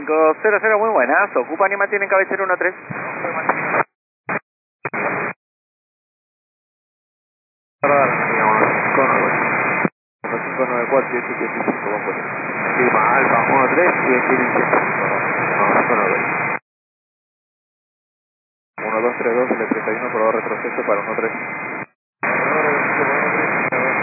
500, muy buenas. Ocupan y mantienen cabecera 13. Radar, digamos, 594 y 85, vamos por Lima Alfa 13 y tienen 129. 1232, el 31, por favor retroceso para